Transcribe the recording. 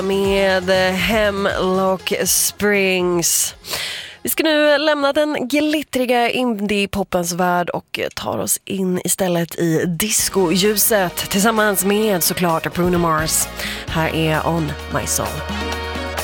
med Hemlock Springs. Vi ska nu lämna den glittriga indie-poppens värld och tar oss in istället i disco-ljuset tillsammans med såklart Bruno Mars. Här är On My Soul.